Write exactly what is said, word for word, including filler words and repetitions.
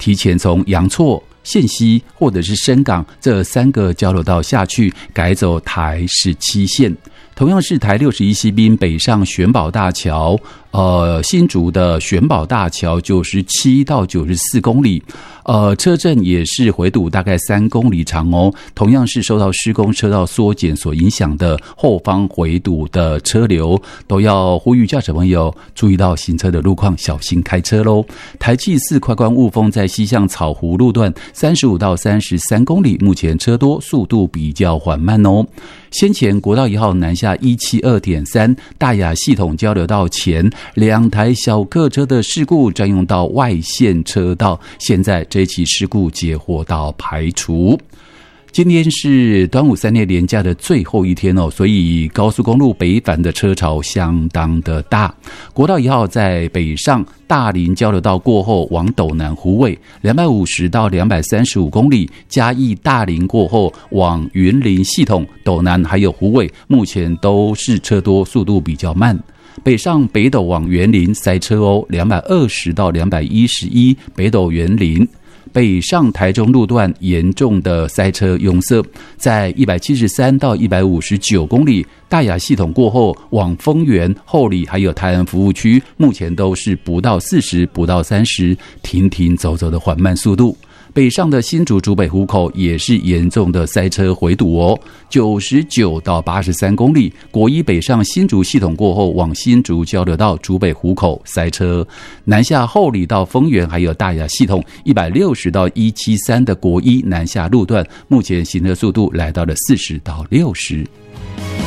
提前从阳错、线西或者是深港这三个交流道下去，改走台十七线。同样是台六十一西滨北上玄宝大桥，呃，新竹的玄宝大桥九十七到九十四公里，呃，车阵也是回堵大概三公里长哦。同样是受到施工车道缩减所影响的后方回堵的车流，都要呼吁驾驶朋友注意到行车的路况，小心开车喽。台七四快关雾峰在西向草湖路段三十五到三十三公里，目前车多，速度比较缓慢哦。先前国道一号南下 一七二点三 大雅系统交流道前两台小客车的事故占用到外线车道，现在这起事故结获到排除。今天是端午三天连假的最后一天哦，所以高速公路北返的车潮相当的大。国道一号在北上大林交流道过后往斗南湖尾两百五十到两百三十五公里，嘉义大林过后往云林系统斗南还有湖尾，目前都是车多，速度比较慢。北上北斗往员林塞车哦，两百二十到两百一十一北斗员林。北上台中路段严重的塞车拥塞，在一百七十三到一百五十九公里，大雅系统过后往丰原、后里还有泰安服务区，目前都是不到四十、不到三十，停停走走的缓慢速度。北上的新竹竹北湖口也是严重的塞车回堵哦，九十九到八十三公里，国一北上新竹系统过后往新竹交流道竹北湖口塞车，南下后里到丰原还有大雅系统一百六十到一七三的国一南下路段，目前行车速度来到了四十到六十。